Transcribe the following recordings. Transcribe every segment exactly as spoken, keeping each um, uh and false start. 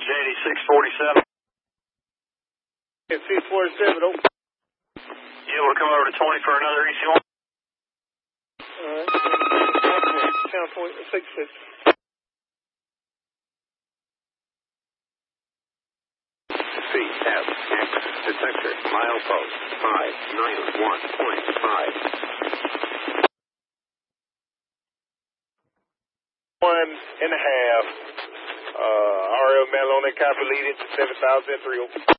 J D six forty-seven. six forty-seven, open. You able to come over to twenty for another E C one? Alright. Channel twenty, six fifty. C F X detector milepost five nine one point five. One and a half. Uh, R L Malone copy leading to seven thousand three.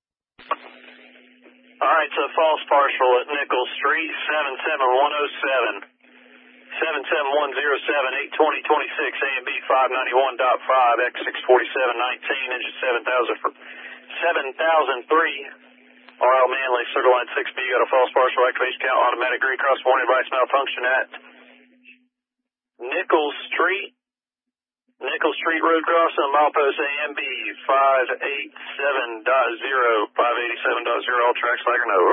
Alright, so false partial at Nichols Street, seven seven one oh seven. seven seven one oh seven, eight twenty twenty-six, A and B five ninety-one point five, X six forty-seven nineteen, engine seven thousand for seven thousand three. R L Manley, Circle Line six B, got a false partial activation count, automatic recross warning device malfunction at Nichols Street. Nichols Street Road crossing, milepost A M B five eighty-seven point zero, five eighty-seven point zero, all tracks like or no.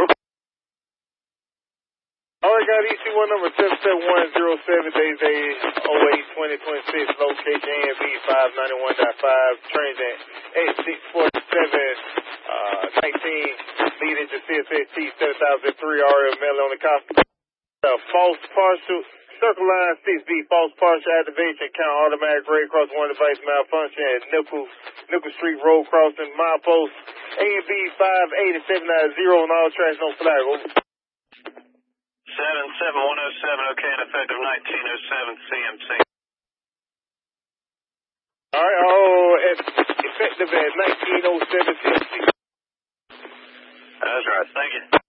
Alright, got E C one number seven seven one oh seven, days A oh eight twenty twenty-six, location A M B five ninety-one point five, transit X six forty-seven nineteen, leading to C S S T seven thousand three, R L Melon on the copy. Uh, false partial, Circle Line six B, false partial activation count, automatic red cross one device malfunction at Nichols, Nichols Street Road crossing, milepost A M B five eighty-seven point zero on all tracks, no flag. Over. seven seven one oh seven, okay, and effective nineteen oh seven C M C. Alright, oh, effective at nineteen oh seven C M C. That's right, thank you.